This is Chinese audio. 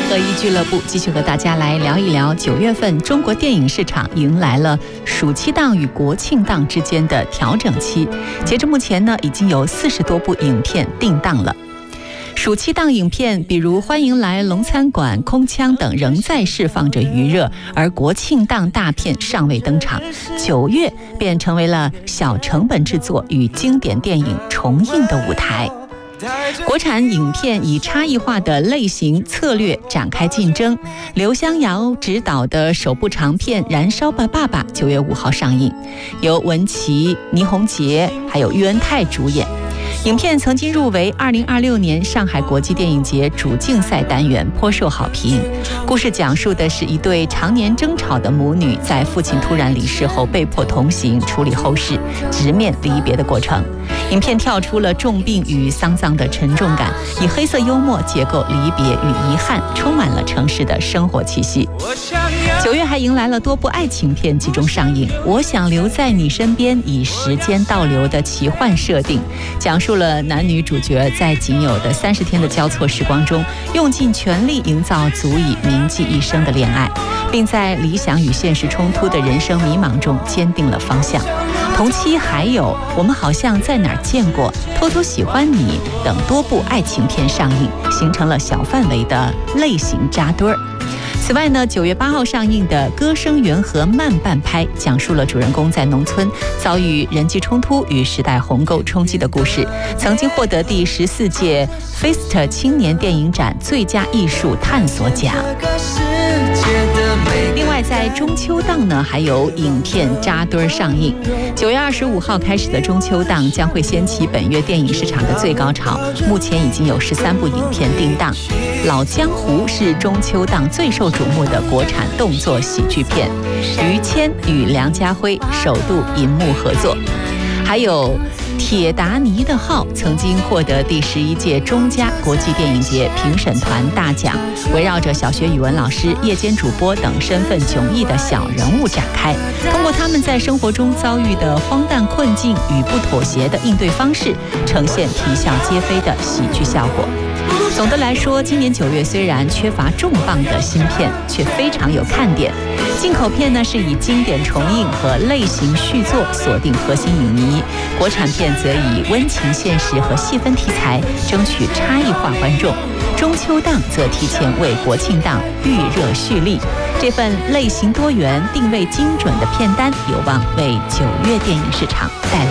乐一俱乐部继续和大家来聊一聊9月份中国电影市场迎来了暑期档与国庆档之间的调整期。截至目前呢，已经有40多部影片定档了。暑期档影片比如《欢迎来龙餐馆》《空腔》等仍在释放着余热，而国庆档大片尚未登场。9月便成为了小成本制作与经典电影重映的舞台。国产影片以差异化的类型策略展开竞争。刘湘瑶执导的首部长片《燃烧吧爸爸》9月5号上映，由文淇、倪虹洁还有喻恩泰主演。影片曾经入围2026年上海国际电影节主竞赛单元，颇受好评。故事讲述的是一对常年争吵的母女，在父亲突然离世后被迫同行处理后事，直面离别的过程。影片跳出了重病与丧葬的沉重感，以黑色幽默解构离别与遗憾，充满了城市的生活气息。9月还迎来了多部爱情片集中上映。我想留在你身边，以时间倒流的奇幻设定，讲述了男女主角在仅有的30天的交错时光中，用尽全力营造足以铭记一生的恋爱，并在理想与现实冲突的人生迷茫中坚定了方向。同期还有我们好像在哪儿见过、偷偷喜欢你等多部爱情片上映，形成了小范围的类型扎堆儿。此外呢，9月8号上映的《歌声缘河慢半拍》讲述了主人公在农村遭遇人际冲突与时代鸿沟冲击的故事，曾经获得第14届 FIST 青年电影展最佳艺术探索奖。另外在中秋档呢，还有影片扎堆上映。9月25号开始的中秋档将会掀起本月电影市场的最高潮，目前已经有13部影片定档。老江湖是中秋档最受瞩目的国产动作喜剧片，于谦与梁家辉首度银幕合作。还有铁达尼的号曾经获得第11届中加国际电影节评审团大奖，围绕着小学语文老师、夜间主播等身份迥异的小人物展开，通过他们在生活中遭遇的荒诞困境与不妥协的应对方式，呈现啼笑皆非的喜剧效果。总的来说，今年9月虽然缺乏重磅的新片，却非常有看点。进口片呢是以经典重映和类型续作锁定核心影迷，国产片则以温情现实和细分题材争取差异化观众。中秋档则提前为国庆档预热蓄力，这份类型多元、定位精准的片单有望为9月电影市场带来